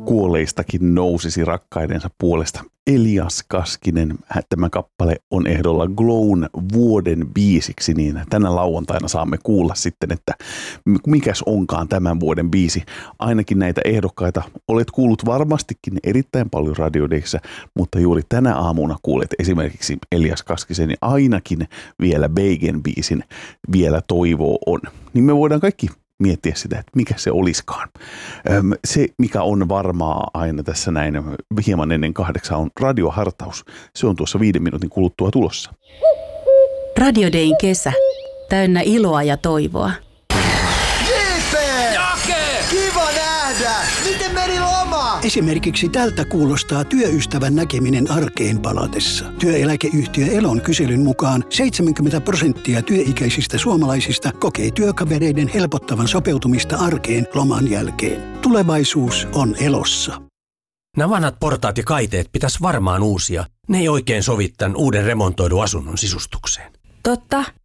kuolleistakin nousisi rakkaidensa puolesta. Elias Kaskinen, tämä kappale on ehdolla Glown vuoden biisiksi, niin tänä lauantaina saamme kuulla sitten, että mikäs onkaan tämän vuoden biisi. Ainakin näitä ehdokkaita olet kuullut varmastikin erittäin paljon radiodeissa, mutta juuri tänä aamuna kuulet esimerkiksi Elias Kaskisen ja ainakin vielä Beigen biisin Vielä toivoa on. Niin me voidaan kaikki miettiä sitä, että mikä se olisikaan. Se, mikä on varmaa aina tässä näin hieman ennen 8 on radiohartaus. Se on tuossa 5 minuutin kuluttua tulossa. Radio Dayn kesä. Täynnä iloa ja toivoa. Jake! Kiva nähdä! Miten meni loma? Esimerkiksi tältä kuulostaa työystävän näkeminen arkeen palatessa. Työeläkeyhtiö Elon kyselyn mukaan 70% työikäisistä suomalaisista kokee työkavereiden helpottavan sopeutumista arkeen loman jälkeen. Tulevaisuus on Elossa. Nämä vanhat portaat ja kaiteet pitäisi varmaan uusia. Ne ei oikein sovi tämän uuden remontoidun asunnon sisustukseen. Totta,